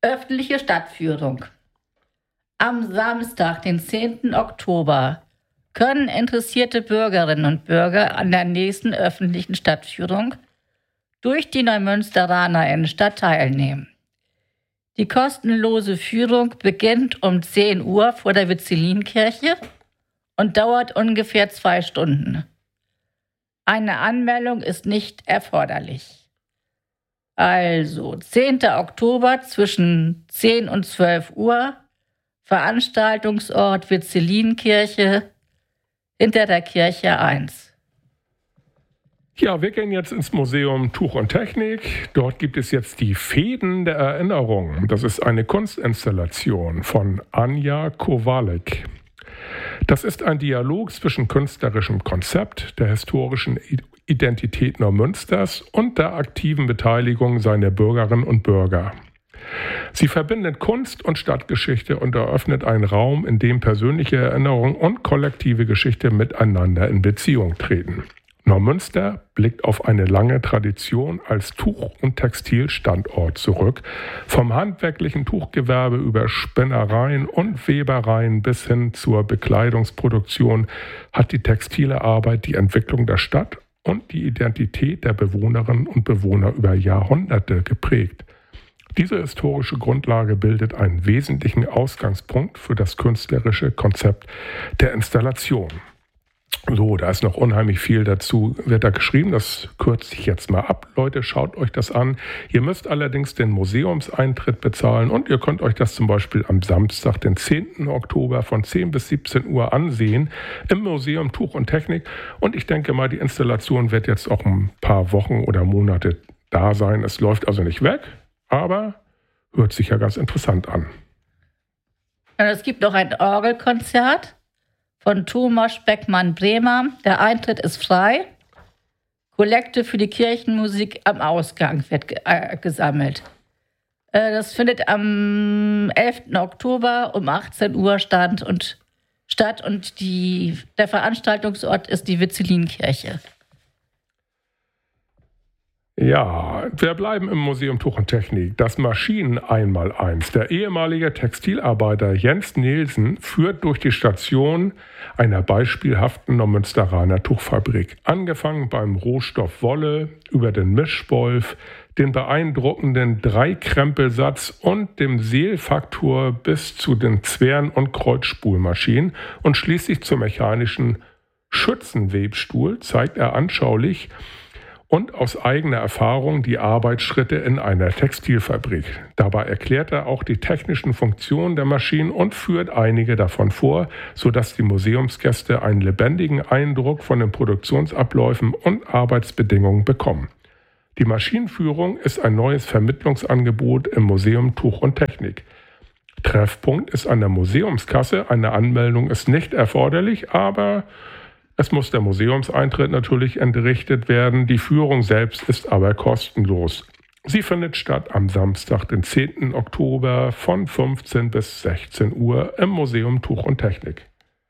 Öffentliche Stadtführung. Am Samstag, den 10. Oktober, können interessierte Bürgerinnen und Bürger an der nächsten öffentlichen Stadtführung durch die Neumünsteraner Innenstadt teilnehmen. Die kostenlose Führung beginnt um 10 Uhr vor der Vizzelinkirche und dauert ungefähr 2 Stunden. Eine Anmeldung ist nicht erforderlich. Also 10. Oktober zwischen 10 und 12 Uhr, Veranstaltungsort Vizzelinkirche, hinter der Kirche 1. Ja, wir gehen jetzt ins Museum Tuch und Technik. Dort gibt es jetzt die Fäden der Erinnerung. Das ist eine Kunstinstallation von Anja Kowalek. Das ist ein Dialog zwischen künstlerischem Konzept, der historischen Identität Neumünsters und der aktiven Beteiligung seiner Bürgerinnen und Bürger. Sie verbindet Kunst und Stadtgeschichte und eröffnet einen Raum, in dem persönliche Erinnerung und kollektive Geschichte miteinander in Beziehung treten. Neumünster blickt auf eine lange Tradition als Tuch- und Textilstandort zurück. Vom handwerklichen Tuchgewerbe über Spinnereien und Webereien bis hin zur Bekleidungsproduktion hat die textile Arbeit die Entwicklung der Stadt und die Identität der Bewohnerinnen und Bewohner über Jahrhunderte geprägt. Diese historische Grundlage bildet einen wesentlichen Ausgangspunkt für das künstlerische Konzept der Installation. So, da ist noch unheimlich viel dazu, wird da geschrieben, das kürze ich jetzt mal ab. Leute, schaut euch das an. Ihr müsst allerdings den Museumseintritt bezahlen und ihr könnt euch das zum Beispiel am Samstag, den 10. Oktober von 10 bis 17 Uhr ansehen im Museum Tuch und Technik. Und ich denke mal, die Installation wird jetzt auch ein paar Wochen oder Monate da sein. Es läuft also nicht weg, aber hört sich ja ganz interessant an. Es gibt noch ein Orgelkonzert von Thomas Beckmann-Bremer. Der Eintritt ist frei. Kollekte für die Kirchenmusik am Ausgang wird gesammelt. Das findet am 11. Oktober um 18 Uhr statt und der Veranstaltungsort ist die Vizzelinkirche. Ja, wir bleiben im Museum Tuch und Technik. Das Maschinen-Einmaleins. Der ehemalige Textilarbeiter Jens Nielsen führt durch die Station einer beispielhaften Neumünsteraner Tuchfabrik. Angefangen beim Rohstoff Wolle, über den Mischwolf, den beeindruckenden Dreikrempelsatz und dem Seelfaktor bis zu den Zwirn- und Kreuzspulmaschinen und schließlich zum mechanischen Schützenwebstuhl zeigt er anschaulich und aus eigener Erfahrung die Arbeitsschritte in einer Textilfabrik. Dabei erklärt er auch die technischen Funktionen der Maschinen und führt einige davon vor, sodass die Museumsgäste einen lebendigen Eindruck von den Produktionsabläufen und Arbeitsbedingungen bekommen. Die Maschinenführung ist ein neues Vermittlungsangebot im Museum Tuch und Technik. Treffpunkt ist an der Museumskasse. Eine Anmeldung ist nicht erforderlich, aber es muss der Museumseintritt natürlich entrichtet werden. Die Führung selbst ist aber kostenlos. Sie findet statt am Samstag, den 10. Oktober von 15 bis 16 Uhr im Museum Tuch und Technik.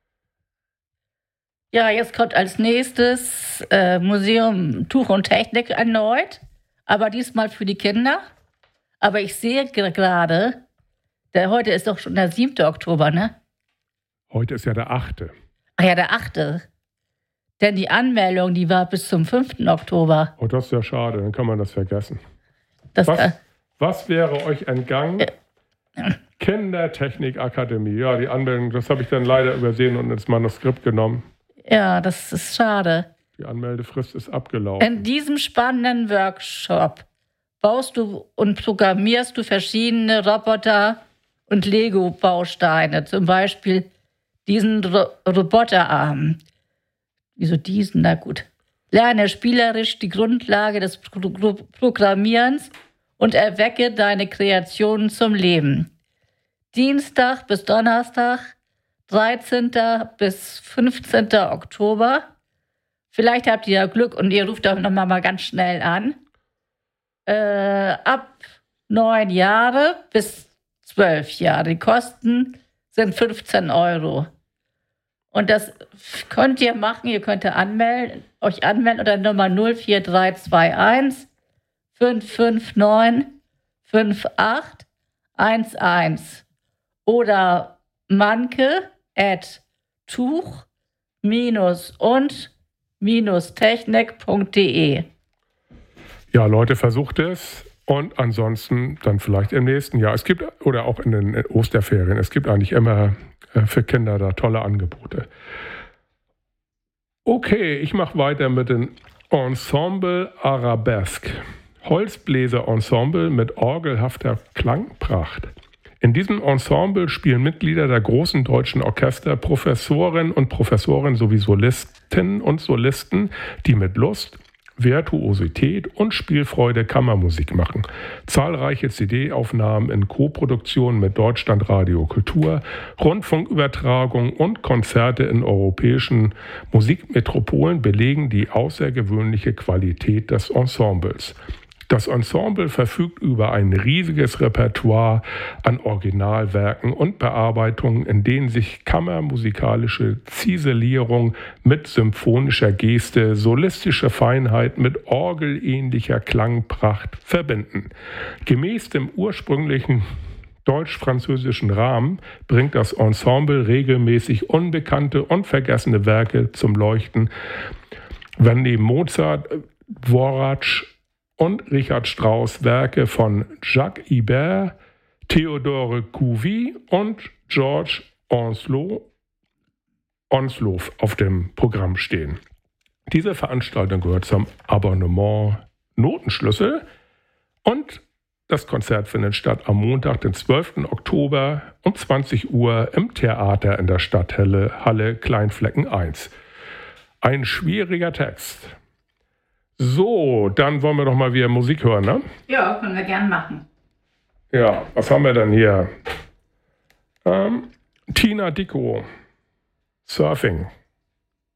Ja, jetzt kommt als nächstes Museum Tuch und Technik erneut, aber diesmal für die Kinder. Aber ich sehe gerade, heute ist doch schon der 7. Oktober, ne? Heute ist ja der 8. Ach ja, der 8. Denn die Anmeldung, die war bis zum 5. Oktober. Oh, das ist ja schade, dann kann man das vergessen. Was wäre euch entgangen? Kindertechnikakademie. Ja, die Anmeldung, das habe ich dann leider übersehen und ins Manuskript genommen. Ja, das ist schade. Die Anmeldefrist ist abgelaufen. In diesem spannenden Workshop baust du und programmierst du verschiedene Roboter und Lego-Bausteine. Zum Beispiel diesen Roboterarm. Wieso diesen? Na gut. Lerne spielerisch die Grundlage des Programmierens und erwecke deine Kreationen zum Leben. Dienstag bis Donnerstag, 13. bis 15. Oktober. Vielleicht habt ihr ja Glück und ihr ruft doch nochmal mal ganz schnell an. Ab 9 Jahre bis 12 Jahre. Die Kosten sind 15 €. Und das könnt ihr machen, ihr könnt euch anmelden unter Nummer 04321 559 58 11 oder manke@tuch-und-technik.de. Ja, Leute, versucht es. Und ansonsten dann vielleicht im nächsten Jahr. Es gibt, oder auch in den Osterferien, es gibt eigentlich immer für Kinder da tolle Angebote. Okay, ich mache weiter mit dem Ensemble Arabesque. Holzbläser-Ensemble mit orgelhafter Klangpracht. In diesem Ensemble spielen Mitglieder der großen deutschen Orchester, Professorinnen und Professoren sowie Solistinnen und Solisten, die mit Lust, Virtuosität und Spielfreude Kammermusik machen. Zahlreiche CD-Aufnahmen in Koproduktion mit Deutschlandradio Kultur, Rundfunkübertragungen und Konzerte in europäischen Musikmetropolen belegen die außergewöhnliche Qualität des Ensembles. Das Ensemble verfügt über ein riesiges Repertoire an Originalwerken und Bearbeitungen, in denen sich kammermusikalische Ziselierung mit symphonischer Geste, solistische Feinheit mit orgelähnlicher Klangpracht verbinden. Gemäß dem ursprünglichen deutsch-französischen Rahmen bringt das Ensemble regelmäßig unbekannte und vergessene Werke zum Leuchten, wenn neben Mozart, Dvorak und Richard Strauss Werke von Jacques Ibert, Theodore Cuvier und George Onslow auf dem Programm stehen. Diese Veranstaltung gehört zum Abonnement Notenschlüssel und das Konzert findet statt am Montag, den 12. Oktober um 20 Uhr im Theater in der Stadthalle Kleinflecken 1. Ein schwieriger Text. So, dann wollen wir doch mal wieder Musik hören, ne? Ja, können wir gern machen. Ja, was haben wir denn hier? Tina Dickow, Surfing.